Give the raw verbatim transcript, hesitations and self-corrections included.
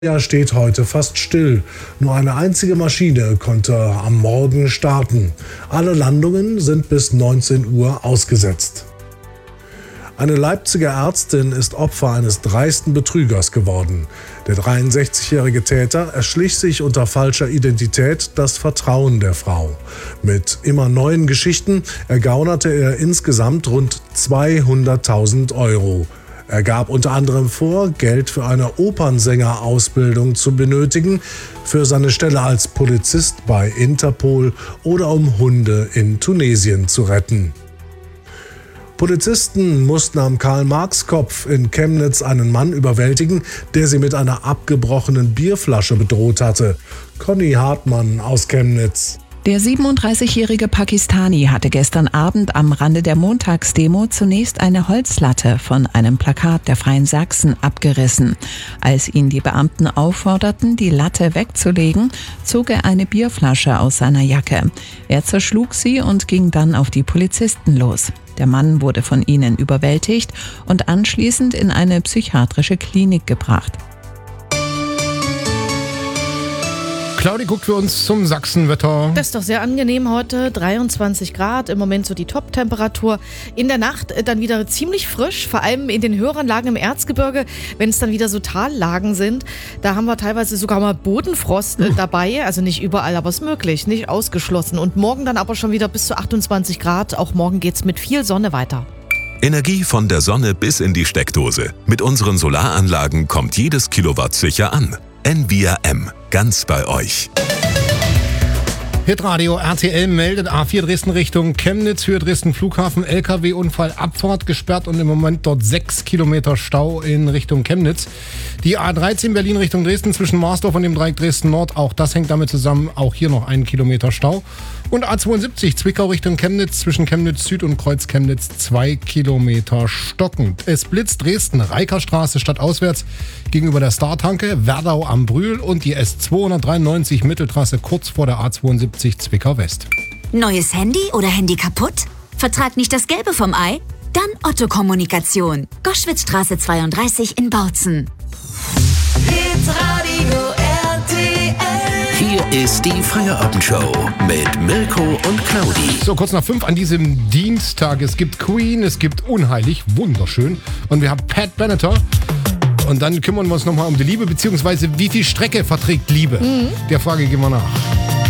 Ja, steht heute fast still. Nur eine einzige Maschine konnte am Morgen starten. Alle Landungen sind bis neunzehn Uhr ausgesetzt. Eine Leipziger Ärztin ist Opfer eines dreisten Betrügers geworden. Der dreiundsechzigjährige Täter erschlich sich unter falscher Identität das Vertrauen der Frau. Mit immer neuen Geschichten ergaunerte er insgesamt rund zweihunderttausend Euro. Er gab unter anderem vor, Geld für eine Opernsängerausbildung zu benötigen, für seine Stelle als Polizist bei Interpol oder um Hunde in Tunesien zu retten. Polizisten mussten am Karl-Marx-Kopf in Chemnitz einen Mann überwältigen, der sie mit einer abgebrochenen Bierflasche bedroht hatte. Conny Hartmann aus Chemnitz. Der siebenunddreißigjährige Pakistani hatte gestern Abend am Rande der Montagsdemo zunächst eine Holzlatte von einem Plakat der Freien Sachsen abgerissen. Als ihn die Beamten aufforderten, die Latte wegzulegen, zog er eine Bierflasche aus seiner Jacke. Er zerschlug sie und ging dann auf die Polizisten los. Der Mann wurde von ihnen überwältigt und anschließend in eine psychiatrische Klinik gebracht. Claudi guckt für uns zum Sachsenwetter. Das ist doch sehr angenehm heute, dreiundzwanzig Grad, im Moment so die Top-Temperatur. In der Nacht dann wieder ziemlich frisch, vor allem in den höheren Lagen im Erzgebirge, wenn es dann wieder so Tallagen sind. Da haben wir teilweise sogar mal Bodenfrost uh. dabei, also nicht überall, aber es ist möglich, nicht ausgeschlossen. Und morgen dann aber schon wieder bis zu achtundzwanzig Grad, auch morgen geht's mit viel Sonne weiter. Energie von der Sonne bis in die Steckdose. Mit unseren Solaranlagen kommt jedes Kilowatt sicher an. N V R M, ganz bei euch. Hitradio R T L meldet A vier Dresden Richtung Chemnitz, Höhe Dresden Flughafen, L K W-Unfall, Abfahrt gesperrt und im Moment dort sechs Kilometer Stau in Richtung Chemnitz. Die A dreizehn Berlin Richtung Dresden zwischen Marsdorf und dem Dreieck Dresden Nord, auch das hängt damit zusammen, auch hier noch einen Kilometer Stau. Und A zweiundsiebzig Zwickau Richtung Chemnitz zwischen Chemnitz Süd und Kreuz Chemnitz zwei Kilometer stockend. Es blitzt Dresden, Reikerstraße stadtauswärts gegenüber der Startanke, Werdau am Brühl und die S zweihundertdreiundneunzig Mitteltrasse kurz vor der A zweiundsiebzig Zwickau West. Neues Handy oder Handy kaputt? Vertrag nicht das Gelbe vom Ei? Dann Otto Kommunikation. Goschwitzstraße zweiunddreißig in Bautzen. Hitradio R T L. Hier ist die Feierabendshow mit Milko und Claudi. So, kurz nach fünf an diesem Dienstag. Es gibt Queen, es gibt Unheilig, wunderschön. Und wir haben Pat Benatar. Und dann kümmern wir uns nochmal um die Liebe, beziehungsweise wie viel Strecke verträgt Liebe? Mhm. Der Frage gehen wir nach.